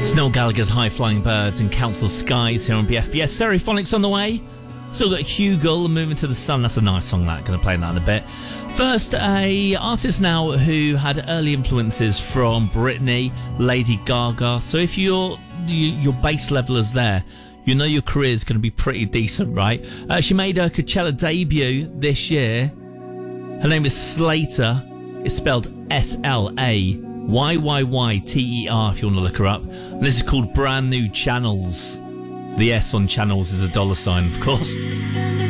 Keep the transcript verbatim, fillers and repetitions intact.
Noel Gallagher's High Flying Birds and Council Skies here on B F B S. Stereophonics on the way. Still got Hugel, Moving to the Sun. That's a nice song, that. Going to play that in a bit. First, a artist now who had early influences from Britney, Lady Gaga. So if you're, you, your base level is there, you know your career is going to be pretty decent, right? Uh, she made her Coachella debut this year. Her name is Slater. It's spelled S L A Y Y Y T E R if you want to look her up. And this is called Brand New Channels. The S on channels is a dollar sign, of course.